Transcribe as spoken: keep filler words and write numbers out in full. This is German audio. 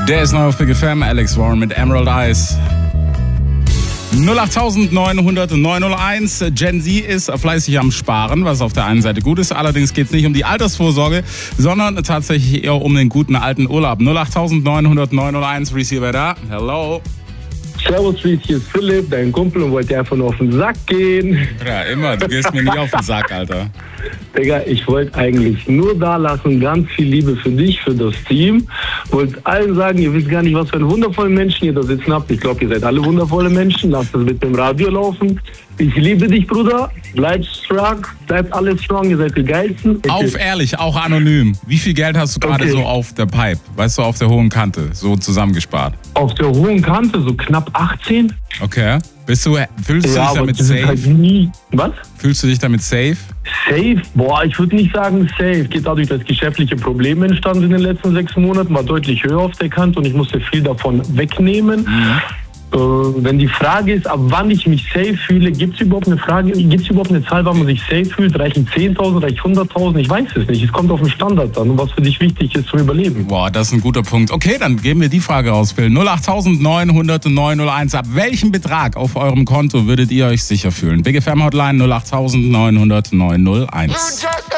Der ist neu auf Big F M, Alex Warren mit Emerald Eyes. null acht neun null null neun null eins. Gen Z ist fleißig am Sparen, was auf der einen Seite gut ist. Allerdings geht es nicht um die Altersvorsorge, sondern tatsächlich eher um den guten alten Urlaub. null acht neun null null neun null eins, Receiver da. Hello. Servus, Reese, hier ist Philipp, dein Kumpel, und wollte dir einfach nur auf den Sack gehen. Ja, immer. Du gehst mir nicht auf den Sack, Alter. Digga, ich wollte eigentlich nur da lassen, ganz viel Liebe für dich, für das Team. Wollte allen sagen, ihr wisst gar nicht, was für einen wundervollen Menschen ihr da sitzen habt. Ich glaube, ihr seid alle wundervolle Menschen. Lasst das mit dem Radio laufen. Ich liebe dich, Bruder. Bleib strong. Bleibt alles strong. Ihr seid die Geilsten. Ich Auf ehrlich, auch anonym. Wie viel Geld hast du gerade Okay. so auf der Pipe? Weißt du, auf der hohen Kante, so zusammengespart? Auf der hohen Kante, so knapp achtzehn. Okay. Bist du, fühlst du dich aber damit das ist safe? halt nie... Was? Fühlst du dich damit safe? Safe? Boah, ich würde nicht sagen safe. Geht dadurch, dass geschäftliche Probleme entstanden sind in den letzten sechs Monaten, war deutlich höher auf der Kante und ich musste viel davon wegnehmen. Mhm. Äh, wenn die Frage ist, ab wann ich mich safe fühle, gibt es überhaupt eine Frage, gibt es überhaupt eine Zahl, wann man sich safe fühlt? Reichen zehntausend, reicht hunderttausend? Ich weiß es nicht. Es kommt auf den Standard an und was für dich wichtig ist zum Überleben. Boah, das ist ein guter Punkt. Okay, dann geben wir die Frage raus, Phil. null acht neun null null neun null eins. Ab welchem Betrag auf eurem Konto würdet ihr euch sicher fühlen? Big F M Hotline null acht neun null null neun null eins.